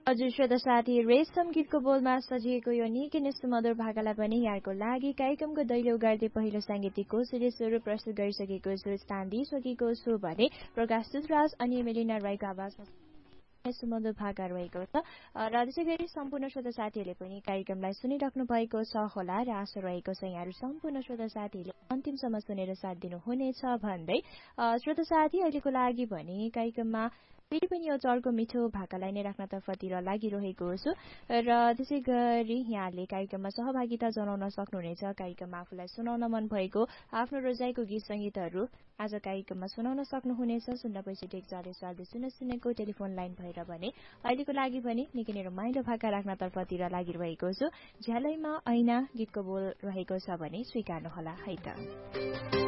हजुर श्रोता साथी रेशम गीतको बोलमा सजिएको यो निकै नै सुमधुर भाकालाई पनि यहाँको लागि कार्यक्रमको दैलो उगार्दै पहिलो साङ्गीतिक कोसेली स्वरूप प्रस्तुत गरिसकेको छु। स्थान दिइसकेको छु भने प्रकाश राज अनि मेलिना राईको आवाजमा सुमधुर भाका रहेको छ र त्यसै गरी सम्पूर्ण श्रोता साथीहरूले पनि कार्यक्रमलाई सुनिराख्नु भएको छ होला र आशा रहेको छ यहाँहरू सम्पूर्ण श्रोता साथीहरूले अन्तिमसम्म सुनेर साथ दिनुहुनेछ भन्दै श्रोता साथी अहिलेको लागि भने कार्यक्रममा फेरि पनि यो चर्को मिठो भाकालाई नै राख्नतर्फतिर लागिरहेको छु र त्यसै गरी यहाँले कार्यक्रममा सहभागिता जनाउन सक्नुहुनेछ। कार्यक्रममा आफूलाई सुनाउन मन भएको आफ्नो रोजाइको गीत सङ्गीतहरू आज कार्यक्रममा सुनाउन सक्नुहुनेछ 0654140 टेलिफोन लाइन भएर भने अहिलेको लागि भने निकै नै रमाइलो भाका राख्नतर्फतिर लागिरहेको छु। झ्यालैमा ऐना गीतको बोल रहेको छ भने स्वीकार्नुहोला है त।